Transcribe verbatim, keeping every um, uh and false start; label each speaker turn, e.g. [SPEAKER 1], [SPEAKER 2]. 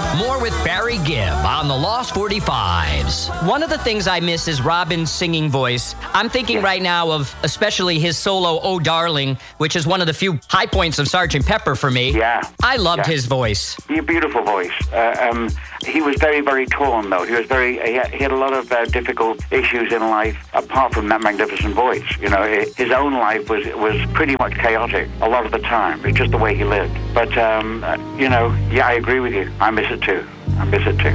[SPEAKER 1] More with Barry Gibb on the Lost forty-fives. One of the things I miss is Robin's singing voice. I'm thinking right now of especially his solo, Oh Darling, which is one of the few high points of Sergeant Pepper for me.
[SPEAKER 2] Yeah.
[SPEAKER 1] I loved
[SPEAKER 2] yeah.
[SPEAKER 1] his voice.
[SPEAKER 2] He had a beautiful voice. Uh, um, he was very, very torn, though. He was very. He had, he had a lot of uh, difficult issues in life, apart from that magnificent voice. You know, his own life was was pretty much chaotic a lot of the time. It's just the way he lived. But um, you know, yeah, I agree with you. I miss it too. I miss it too.